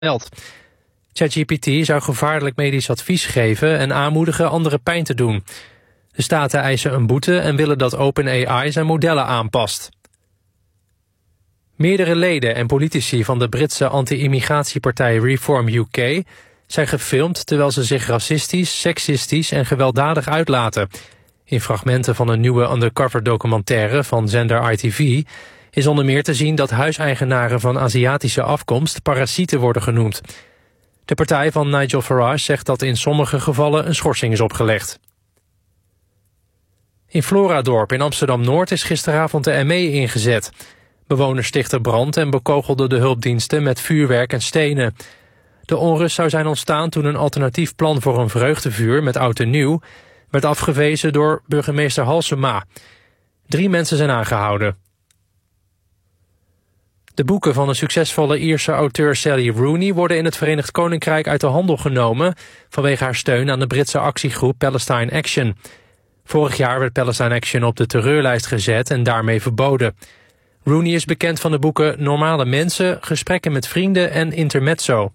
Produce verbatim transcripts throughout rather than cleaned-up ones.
geweld. ChatGPT zou gevaarlijk medisch advies geven en aanmoedigen anderen pijn te doen. De staten eisen een boete en willen dat OpenAI zijn modellen aanpast. Meerdere leden en politici van de Britse anti-immigratiepartij Reform U K zijn gefilmd terwijl ze zich racistisch, seksistisch en gewelddadig uitlaten. In fragmenten van een nieuwe undercover documentaire van zender I T V is onder meer te zien dat huiseigenaren van Aziatische afkomst parasieten worden genoemd. De partij van Nigel Farage zegt dat in sommige gevallen een schorsing is opgelegd. In Floradorp in Amsterdam-Noord is gisteravond de M E ingezet. Bewoners stichtten brand en bekogelden de hulpdiensten met vuurwerk en stenen. De onrust zou zijn ontstaan toen een alternatief plan voor een vreugdevuur met oud en nieuw werd afgewezen door burgemeester Halsema. Drie mensen zijn aangehouden. De boeken van de succesvolle Ierse auteur Sally Rooney worden in het Verenigd Koninkrijk uit de handel genomen vanwege haar steun aan de Britse actiegroep Palestine Action. Vorig jaar werd Palestine Action op de terreurlijst gezet en daarmee verboden. Rooney is bekend van de boeken Normale Mensen, Gesprekken met Vrienden en Intermezzo.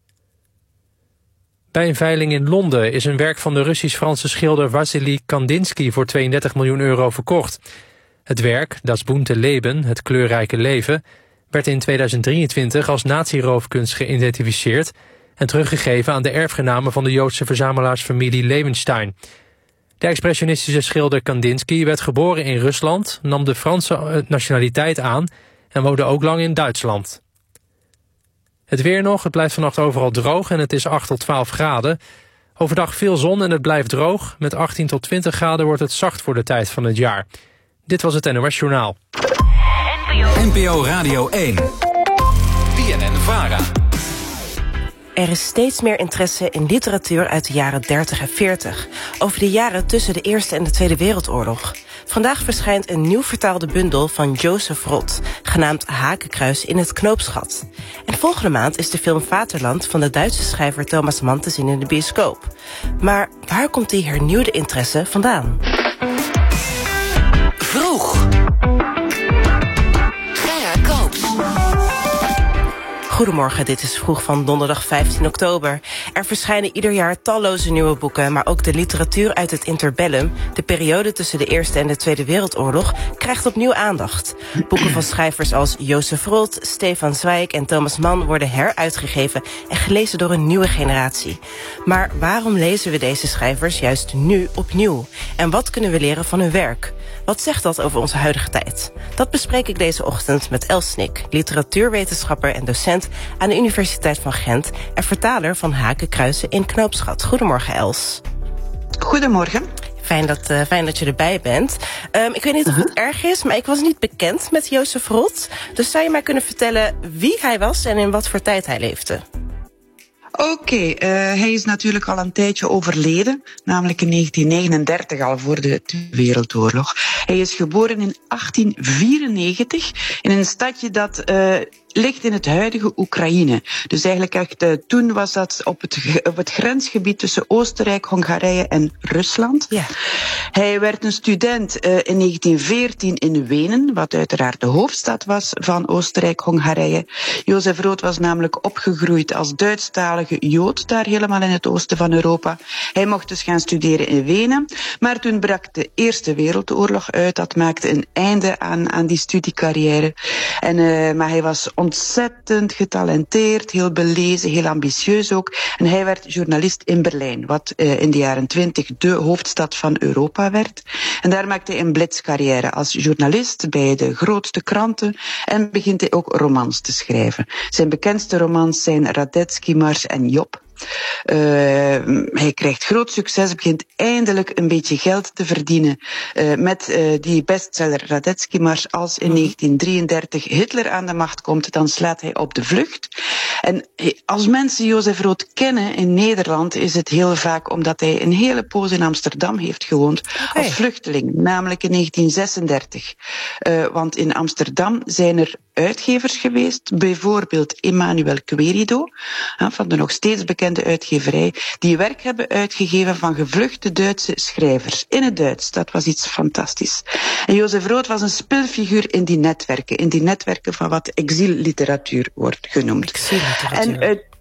Bij een veiling in Londen is een werk van de Russisch-Franse schilder Wassily Kandinsky voor tweeëndertig miljoen euro verkocht. Het werk, Das bunte Leben, het kleurrijke leven, werd in tweeduizend drieëntwintig als nazi-roofkunst geïdentificeerd en teruggegeven aan de erfgenamen van de Joodse verzamelaarsfamilie Levenstein. De expressionistische schilder Kandinsky werd geboren in Rusland, nam de Franse nationaliteit aan en woonde ook lang in Duitsland. Het weer nog, het blijft vannacht overal droog en het is acht tot twaalf graden. Overdag veel zon en het blijft droog. Met achttien tot twintig graden wordt het zacht voor de tijd van het jaar. Dit was het N O S Journaal. N P O Radio één. B N N-Vara. Er is steeds meer interesse in literatuur uit de jaren dertig en veertig... over de jaren tussen de Eerste en de Tweede Wereldoorlog. Vandaag verschijnt een nieuw vertaalde bundel van Joseph Roth, genaamd Hakenkruis in het Knoopsgat. En volgende maand is de film Vaterland van de Duitse schrijver Thomas Mann te zien in de bioscoop. Maar waar komt die hernieuwde interesse vandaan? Vroeg. Gerard Koops. Goedemorgen, dit is Vroeg van donderdag vijftien oktober. Er verschijnen ieder jaar talloze nieuwe boeken, maar ook de literatuur uit het interbellum, de periode tussen de Eerste en de Tweede Wereldoorlog, krijgt opnieuw aandacht. Boeken van schrijvers als Joseph Roth, Stefan Zweig en Thomas Mann worden heruitgegeven en gelezen door een nieuwe generatie. Maar waarom lezen we deze schrijvers juist nu opnieuw? En wat kunnen we leren van hun werk? Wat zegt dat over onze huidige tijd? Dat bespreek ik deze ochtend met Els Snik, literatuurwetenschapper en docent aan de Universiteit van Gent en vertaler van Hakenkruizen in Knoopsgat. Goedemorgen, Els. Goedemorgen. Fijn dat, uh, fijn dat je erbij bent. Um, ik weet niet of het erg is, maar ik was niet bekend met Joseph Roth. Dus zou je mij kunnen vertellen wie hij was en in wat voor tijd hij leefde? Oké, okay, uh, hij is natuurlijk al een tijdje overleden, namelijk in negentien negenendertig, al voor de Tweede Wereldoorlog. Hij is geboren in achttien vierennegentig in een stadje dat uh, ligt in het huidige Oekraïne. Dus eigenlijk echt, uh, toen was dat op het, op het grensgebied tussen Oostenrijk, Hongarije en Rusland. Ja. Hij werd een student uh, in negentien veertien in Wenen, wat uiteraard de hoofdstad was van Oostenrijk-Hongarije. Joseph Roth was namelijk opgegroeid als Duitsstalige Jood, daar helemaal in het oosten van Europa. Hij mocht dus gaan studeren in Wenen, maar toen brak de Eerste Wereldoorlog uit. Dat maakte een einde aan, aan die studiecarrière. En, uh, maar hij was ontzettend getalenteerd, heel belezen, heel ambitieus ook. En hij werd journalist in Berlijn, wat uh, in de jaren twintig de hoofdstad van Europa werd. En daar maakte hij een blitzcarrière als journalist bij de grootste kranten en begint hij ook romans te schrijven. Zijn bekendste romans zijn Radetzky, Mars en Job. Uh, hij krijgt groot succes, begint eindelijk een beetje geld te verdienen uh, met uh, die bestseller Radetzky Mars. Als in negentien drieëndertig Hitler aan de macht komt, dan slaat hij op de vlucht. En als mensen Joseph Roth kennen in Nederland, is het heel vaak omdat hij een hele poos in Amsterdam heeft gewoond okay. als vluchteling, namelijk in negentien zesendertig. Uh, want in Amsterdam zijn er uitgevers geweest, bijvoorbeeld Emmanuel Querido, van de nog steeds bekende uitgeverij, die werk hebben uitgegeven van gevluchte Duitse schrijvers in het Duits. Dat was iets fantastisch. En Jozef Rood was een spilfiguur in die netwerken, in die netwerken van wat exilliteratuur wordt genoemd. Exilliteratuur. En uit